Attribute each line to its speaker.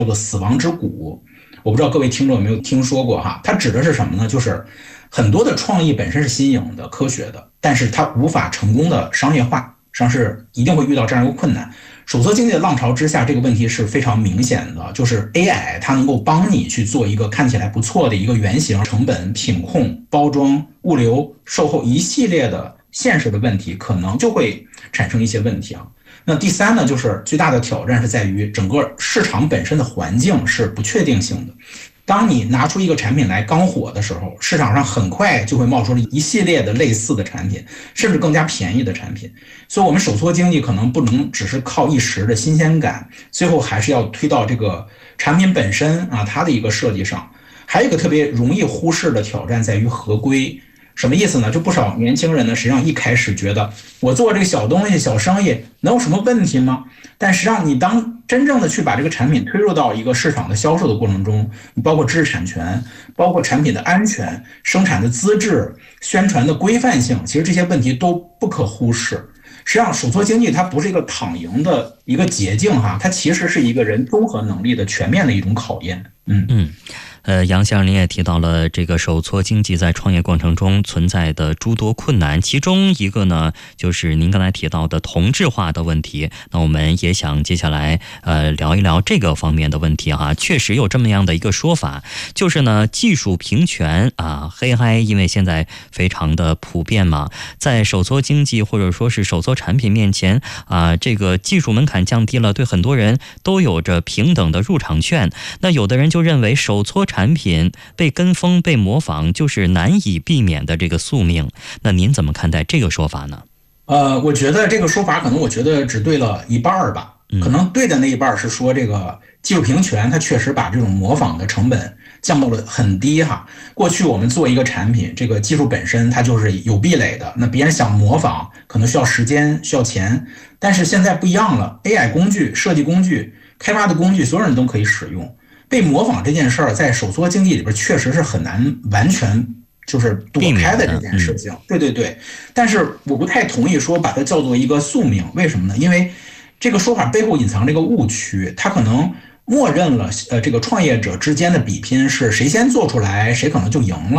Speaker 1: 叫做死亡之谷。我不知道各位听众有没有听说过哈？它指的是什么呢？就是很多的创意本身是新颖的、科学的，但是它无法成功的商业化，实际上是一定会遇到这样一个困难。手册经济的浪潮之下，这个问题是非常明显的，就是 AI 它能够帮你去做一个看起来不错的一个原型，成本、品控、包装、物流、售后一系列的现实的问题，可能就会产生一些问题啊。那第三呢，就是最大的挑战是在于整个市场本身的环境是不确定性的。当你拿出一个产品来刚火的时候，市场上很快就会冒出了一系列的类似的产品，甚至更加便宜的产品。所以，我们手搓经济可能不能只是靠一时的新鲜感，最后还是要推到这个产品本身啊，它的一个设计上。还有一个特别容易忽视的挑战在于合规。什么意思呢？就不少年轻人呢，实际上一开始觉得我做这个小东西、小生意能有什么问题吗？但实际上，你当真正的去把这个产品推入到一个市场的销售的过程中，你包括知识产权、包括产品的安全、生产的资质、宣传的规范性，其实这些问题都不可忽视。实际上，手搓经济它不是一个躺赢的一个捷径哈，它其实是一个人综合能力的全面的一种考验。
Speaker 2: 杨先生，您也提到了这个手搓经济在创业过程中存在的诸多困难，其中一个呢，就是您刚才提到的同质化的问题。那我们也想接下来聊一聊这个方面的问题哈。确实有这么样的一个说法，就是呢，技术平权啊，黑嗨，因为现在非常的普遍嘛，在手搓经济或者说是手搓产品面前啊，这个技术门槛降低了，对很多人都有着平等的入场券。那有的人就认为手搓产品被跟风、被模仿，就是难以避免的这个宿命。那您怎么看待这个说法呢？
Speaker 1: 我觉得这个说法可能我觉得只对了一半吧。可能对的那一半是说这个技术平权，它确实把这种模仿的成本降到了很低哈。过去我们做一个产品，这个技术本身它就是有壁垒的，那别人想模仿可能需要时间、需要钱，但是现在不一样了 ，AI 工具、设计工具、开发的工具，所有人都可以使用。被模仿这件事儿，在手搓经济里边确实是很难完全就是躲开的这件事情。对对对，但是我不太同意说把它叫做一个宿命，为什么呢？因为这个说法背后隐藏这个误区，它可能默认了这个创业者之间的比拼是谁先做出来，谁可能就赢了。